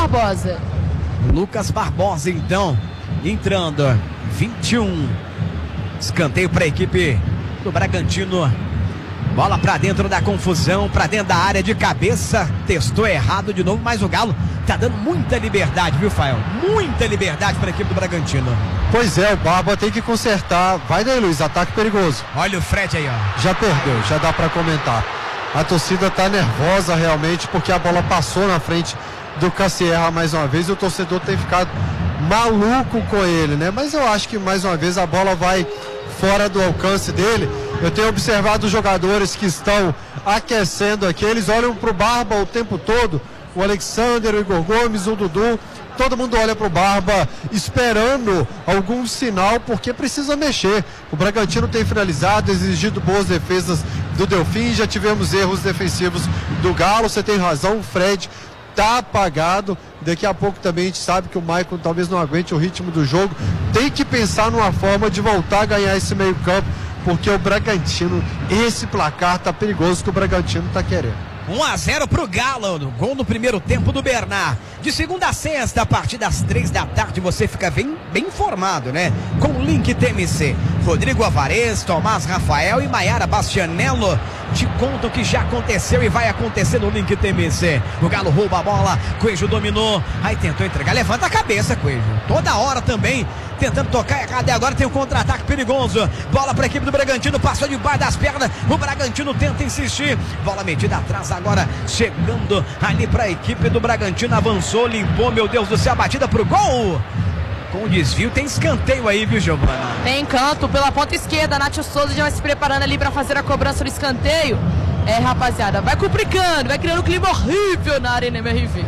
Barbosa. Lucas Barbosa, então, entrando. 21. Escanteio para a equipe do Bragantino. Bola para dentro da confusão, para dentro da área de cabeça. Testou errado de novo, mas o Galo tá dando muita liberdade, viu, Fael? Muita liberdade para a equipe do Bragantino. Pois é, o Barba tem que consertar. Vai daí, Luiz, ataque perigoso. Olha o Fred aí, ó. Já perdeu, já dá para comentar. A torcida tá nervosa realmente porque a bola passou na frente do Cassierra mais uma vez e o torcedor tem ficado maluco com ele, né? Mas eu acho que mais uma vez a bola vai fora do alcance dele. Eu tenho observado os jogadores que estão aquecendo aqui, eles olham pro Barba o tempo todo, o Alexander, o Igor Gomes, o Dudu, todo mundo olha pro Barba esperando algum sinal, porque precisa mexer. O Bragantino tem finalizado, exigido boas defesas do Delfim, já tivemos erros defensivos do Galo, você tem razão, o Fred tá apagado, daqui a pouco também a gente sabe que o Maicon talvez não aguente o ritmo do jogo, tem que pensar numa forma de voltar a ganhar esse meio campo, porque o Bragantino, esse placar tá perigoso que o Bragantino tá querendo. 1-0 pro Galo, no gol no primeiro tempo do Bernard. De segunda a sexta, a partir das 3 da tarde, você fica bem informado, né? Com o Link TMC. Rodrigo Alvarez, Tomás Rafael e Maiara Bastianello te contam o que já aconteceu e vai acontecer no Link TMC. O Galo rouba a bola, Coelho dominou, aí tentou entregar, levanta a cabeça, Coelho. Toda hora também tentando tocar errado e agora tem um contra-ataque perigoso. Bola para a equipe do Bragantino, passou debaixo das pernas, o Bragantino tenta insistir. Bola metida atrás agora, chegando ali para a equipe do Bragantino, avançou, limpou, meu Deus do céu, a batida pro gol. Com o desvio, tem escanteio aí, viu, Giovana? Tem canto pela ponta esquerda, Nath Souza já vai se preparando ali para fazer a cobrança do escanteio. Rapaziada, vai complicando, vai criando um clima horrível na Arena MRV.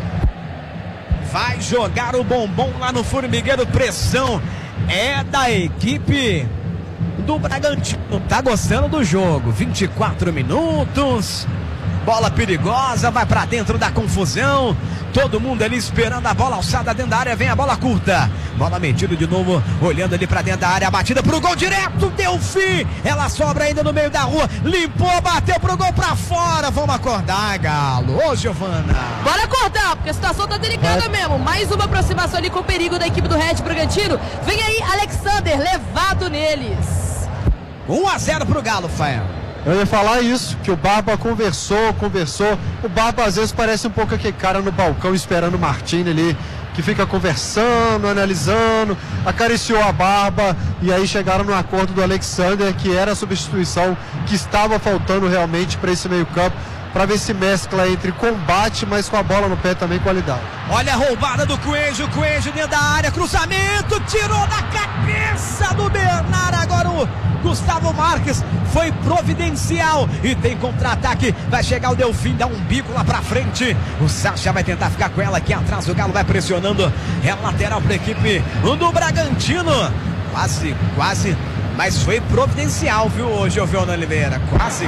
Vai jogar o bombom lá no formigueiro, pressão é da equipe do Bragantino. Tá gostando do jogo, 24 minutos, bola perigosa, vai pra dentro da confusão, todo mundo ali esperando a bola alçada dentro da área, vem a bola curta, bola metida de novo, olhando ali pra dentro da área, a batida pro gol direto, Delfim, ela sobra ainda no meio da rua, limpou, bateu pro gol pra fora, vamos acordar, Galo. Ô, Giovana, bora acordar, porque a situação tá delicada mesmo. Mais uma aproximação ali com o perigo da equipe do Red Bragantino, vem aí Alexander, levado neles. 1-0 pro Galo, Fael. Eu ia falar isso, que o Barba conversou. O Barba às vezes parece um pouco aquele cara no balcão esperando o Martini ali, que fica conversando, analisando, acariciou a barba e aí chegaram no acordo do Alexander, que era a substituição que estava faltando realmente para esse meio campo, para ver se mescla entre combate, mas com a bola no pé também qualidade. Olha a roubada do Coelho dentro da área, cruzamento, tirou da cabeça do Bernard, agora o Gustavo Marques foi providencial e tem contra-ataque, vai chegar o Delfim, dá um bico lá pra frente, o Sacha vai tentar ficar com ela aqui atrás, o Galo vai pressionando, é lateral pra equipe do Bragantino, quase, mas foi providencial, viu, Giovana Oliveira,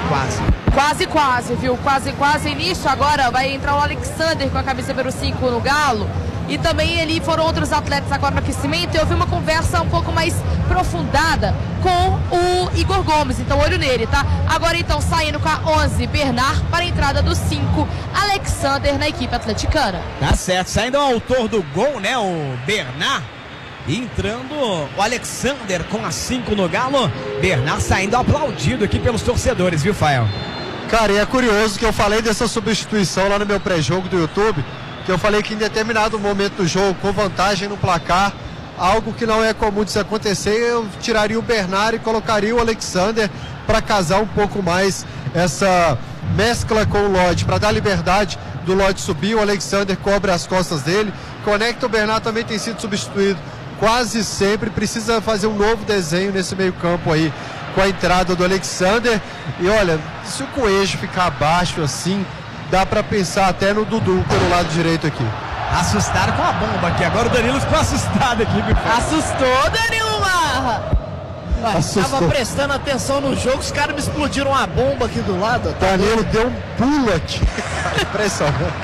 Quase, viu, quase, nisso agora vai entrar o Alexander com a camisa número 5 no Galo, e também ali foram outros atletas agora no aquecimento, e eu vi uma conversa um pouco mais aprofundada com o Igor Gomes, então olho nele, tá? Agora então saindo com a 11, Bernard, para a entrada do 5, Alexander na equipe atleticana. Tá certo, saindo o autor do gol, né, o Bernard, entrando o Alexander com a 5 no Galo, Bernard saindo aplaudido aqui pelos torcedores, viu, Fael? Cara, e é curioso que eu falei dessa substituição lá no meu pré-jogo do YouTube, que eu falei que em determinado momento do jogo, com vantagem no placar, algo que não é comum de se acontecer, eu tiraria o Bernard e colocaria o Alexander para casar um pouco mais essa mescla com o Lodge, para dar liberdade do Lodge subir, o Alexander cobre as costas dele, conecta, o Bernard também tem sido substituído quase sempre, precisa fazer um novo desenho nesse meio campo aí, com a entrada do Alexander, e olha, se o Coelho ficar abaixo assim, dá para pensar até no Dudu pelo lado direito aqui. Assustaram com a bomba aqui, agora o Danilo ficou assustado aqui, viu? Assustou, Danilo Marra! Tava prestando atenção no jogo, os caras me explodiram a bomba aqui do lado. Danilo deu um pulo aqui. Impressionante.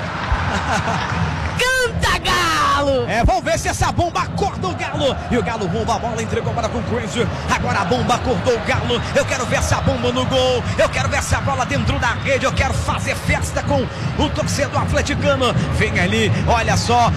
Canta, Galo! Vamos ver se essa bomba acorda o Galo. E o Galo rouba a bola, entregou para com o Coelho. Agora a bomba acordou o Galo. Eu quero ver essa bomba no gol. Eu quero ver essa bola dentro da rede. Eu quero fazer festa com o torcedor atleticano. Vem ali, olha só.